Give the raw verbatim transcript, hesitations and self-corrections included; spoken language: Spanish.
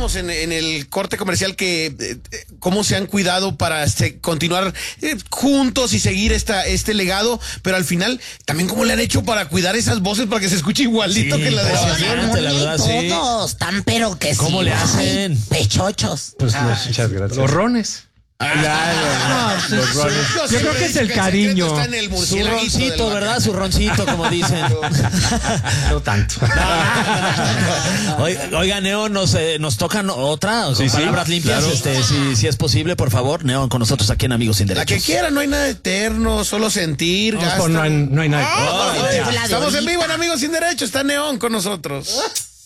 veíamos en, en el corte comercial que eh, cómo se han cuidado para este, continuar eh, juntos y seguir esta, este legado, pero al final también cómo le han hecho para cuidar esas voces para que se escuche igualito Sí, que la de impresionante, la verdad, sí. Todos tan pero que sí. ¿Cómo le hacen? Ay, pechochos. Pues Ah, muchas gracias. Los rones. Ah, No, los roles. No, Yo creo que es el cariño. Está en el Su murciélaguito roncito, del ¿verdad? bacán. Su roncito, como dicen. No tanto. Oiga, oiga, Neon, nos, eh, nos tocan otra, o sea, Sí, sí, palabras limpias, claro. este, si, si es posible, por favor, Neon, con nosotros aquí en Amigos Sin La Derechos. que quiera, no hay nada eterno, solo sentir. No, gasta. no hay, no hay nada. Ah, Ay, la de Estamos en ahorita. vivo en Amigos Sin Derecho, está Neón con nosotros.